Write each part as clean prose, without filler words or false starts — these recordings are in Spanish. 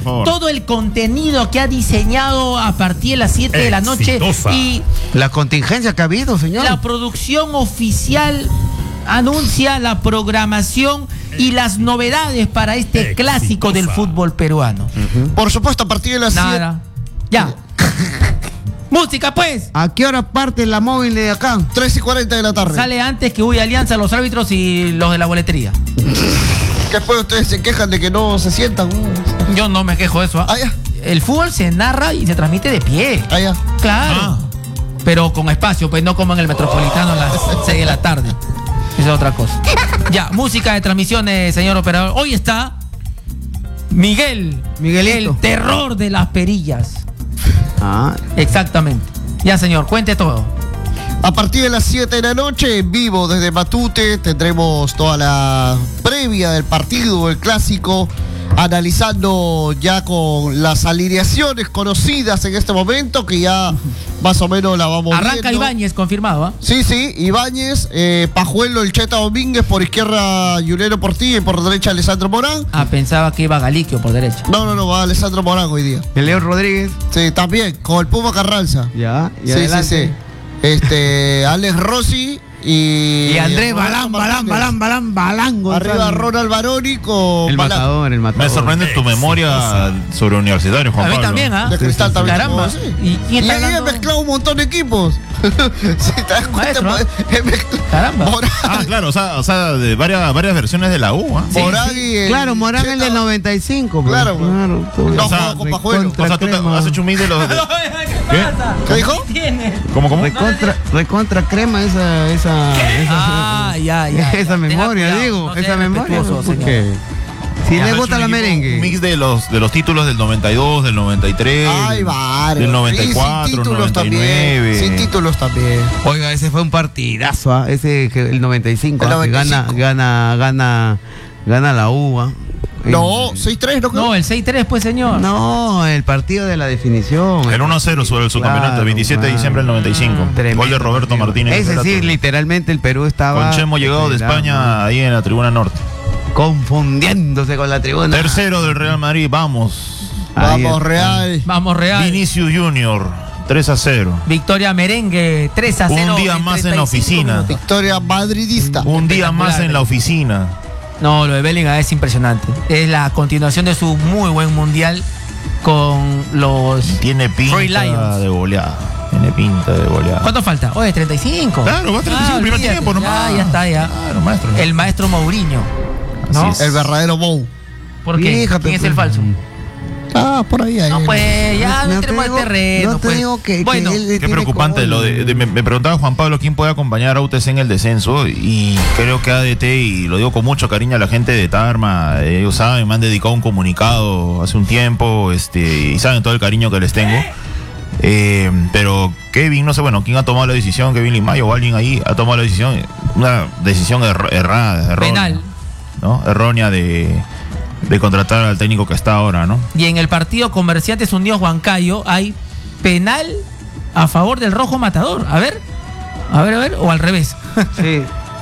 todo el contenido que ha diseñado a partir de las 7 de la noche y la contingencia que ha habido, señor. La producción oficial anuncia la programación y las novedades para este clásico del fútbol peruano. Por supuesto, a partir de las 7. Ya. Música, pues. ¿A qué hora parte la móvil de acá? 3:40 de la tarde. Sale antes que Uy Alianza, los árbitros y los de la boletería. Que después ustedes se quejan de que no se sientan. Yo no me quejo de eso. Ah, ya. El fútbol se narra y se transmite de pie. Ah, ya. Claro. Pero con espacio, pues no como en el Metropolitano a las 6 de la tarde. Esa es otra cosa. Ya, música de transmisiones, señor operador. Hoy está Miguelito, el terror de las perillas. Exactamente. Ya, señor, cuente todo. A partir de las 7 de la noche, en vivo desde Matute, tendremos toda la previa del partido, el clásico, analizando ya con las alineaciones conocidas en este momento, que ya más o menos la vamos viendo. Arranca Ibáñez, confirmado, ¿ah? Sí, Ibáñez, Pajuelo, el Cheta Domínguez, por izquierda Yulero Portilla y por derecha Alessandro Morán. Pensaba que iba Galiquio por derecha. No, va Alessandro Morán hoy día. El Leo Rodríguez. Sí, también, con el Puma Carranza. Ya, y sí. Alex Rossi y Andrés Balán. Arriba Ronald Baroni con el matador. Me sorprende tu memoria sobre Universitario, Juan Pablo. A mí también, ¿ah? De Cristal también. Caramba. Y ahí he mezclado un montón de equipos. Si te das cuenta, caramba. Claro, o sea, de varias versiones de la U, ¿ah? Sí, Morán claro, Morán el del 95. Pues. Claro. No jugó con Pajuelo. O sea, tú has hecho un mix de los... ¿Qué dijo? ¿Cómo? Recontra crema esa memoria, digo. Esa memoria. Porque si le gusta la merengue. Un mix de los títulos del 92, del 93, del 94, sin títulos 99. Sin títulos también. Oiga, ese fue un partidazo, ese el 95, que gana la U. No, 6-3, ¿no? No, el 6-3, pues, señor. No, el partido de la definición. El 1-0 sobre el subcampeonato, el 27 de diciembre del 95. Gol de Roberto Martínez. Ese sí, literalmente el Perú estaba... Con Chemo llegado de España ahí en la tribuna norte. Confundiéndose con la tribuna. Tercero del Real Madrid, vamos. Real. Vamos, Real. Vinicius Junior, 3-0. Victoria merengue, 3-0. Un día más en la oficina. Victoria madridista. Un día más en la oficina. No, lo de Bellingham es impresionante. Es la continuación de su muy buen mundial con los Tiene pinta de goleada. ¿Cuánto falta? Oye, 35. Claro, va a 35 primer tiempo nomás. Ya está. Claro, maestro. El maestro Mourinho, ¿no? El verdadero Mou. ¿Por qué? ¿Quién es el falso? Por ahí. No, pues, ya no entremos al terreno. No te digo que bueno, qué preocupante lo me preguntaba Juan Pablo quién puede acompañar a UTC en el descenso, y creo que ADT, y lo digo con mucho cariño a la gente de Tarma, ellos saben, me han dedicado un comunicado hace un tiempo, y saben todo el cariño que les tengo. Pero Kevin, no sé, quién ha tomado la decisión, Kevin Limayo o alguien ahí ha tomado la decisión, una decisión errada, penal, ¿no? Errónea de contratar al técnico que está ahora, ¿no? Y en el partido Comerciantes Unidos Huancayo hay penal a favor del Rojo Matador. A ver, o al revés. Sí.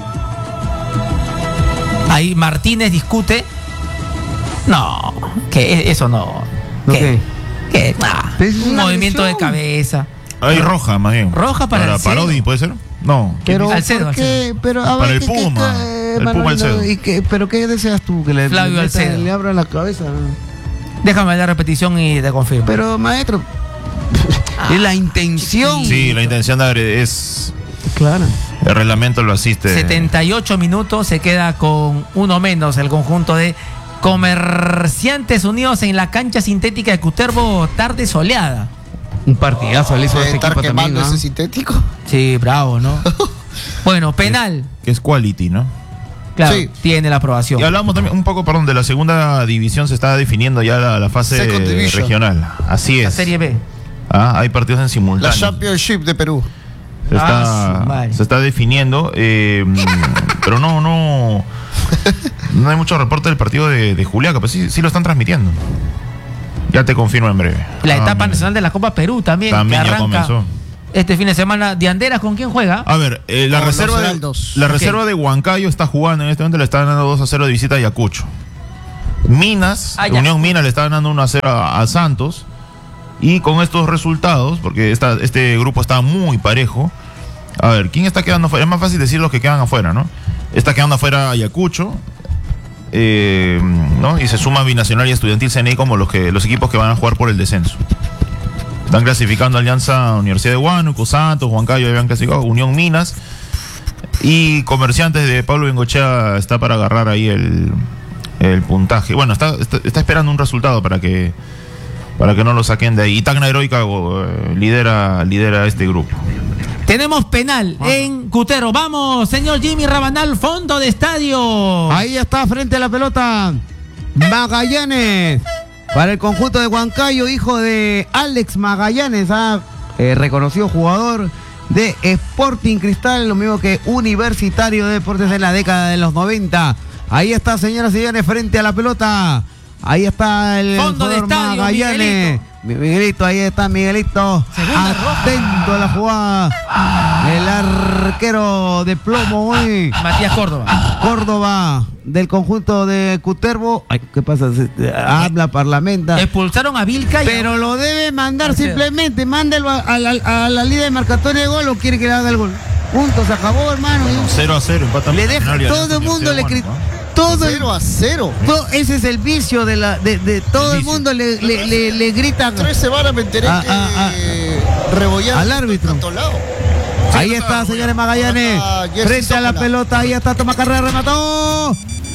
Ahí Martínez discute. No, que eso no. ¿Qué? Un movimiento de cabeza. Hay roja, más bien. Roja para Parodi, ¿puede ser? No. Pero Alcedo. Pero para el Puma. El Puma Alcedo. ¿Pero qué deseas tú? Que le abra la cabeza. Déjame la repetición y te confirmo. Pero, maestro, es la intención. Sí, la intención de agredir es... Claro. El reglamento lo asiste. 78 minutos, se queda con uno menos el conjunto de Comerciantes Unidos en la cancha sintética de Cutervo, tarde soleada. Un partidazo le hizo ese equipo también, ¿no? Ese sintético. Sí, bravo, ¿no? Bueno, penal. Que es quality, ¿no? Claro, sí. Tiene la aprobación. Y hablamos también un poco, de la segunda división. Se está definiendo ya la fase regional. Así es. La Serie B. Hay partidos en simultáneo. La Championship de Perú. Se está definiendo, pero no hay mucho reporte del partido de Juliaca, pero sí lo están transmitiendo. Ya te confirmo en breve. La etapa nacional de la Copa Perú también que ya arranca comenzó. este fin de semana. De Anderas, ¿con quién juega? A ver, la reserva de Huancayo está jugando en este momento, le está ganando 2-0 de visita a Ayacucho. Minas, Unión Minas le está ganando 1-0 a Santos. Y con estos resultados, porque este grupo está muy parejo. A ver, ¿quién está quedando afuera? Es más fácil decir los que quedan afuera, ¿no? Está quedando afuera Ayacucho, ¿no? Y se suma Binacional y Estudiantil CNI como los equipos que van a jugar por el descenso. Están clasificando Alianza Universidad de Huánuco, Santos, Huancayo, ahí van clasificado, Unión Minas. Y Comerciantes de Pablo Bengochea está para agarrar ahí el puntaje. Bueno, está esperando un resultado para que no lo saquen de ahí. Y Tacna Heroica lidera este grupo. Tenemos penal en Cutero. Vamos, señor Jimmy Rabanal, fondo de estadio. Ahí está, frente a la pelota, Magallanes. Para el conjunto de Huancayo, hijo de Alex Magallanes, reconocido jugador de Sporting Cristal, lo mismo que Universitario de Deportes de la década de los 90. Ahí está, señoras y señores, frente a la pelota. Ahí está el fondo de estadio, Magallanes. Miguelito, ahí está Miguelito. Atento a la jugada. El arquero de plomo hoy. Matías Córdoba. Córdoba, del conjunto de Cutervo. Ay, ¿qué pasa? Habla, parlamenta. Expulsaron a Vilca. Pero lo debe mandar simplemente. Mándelo a la línea de marcatorio de gol o quiere que le haga el gol. Punto, se acabó, hermano. 0-0, empatan. Le deja, todo el mundo le critica. 0-0. Ese es el vicio de todo el mundo le gritan. 3 semanas me enteré que rebollar al árbitro. Ahí está, señores Magallanes. Frente a la pelota, ahí está, toma carrera, remató.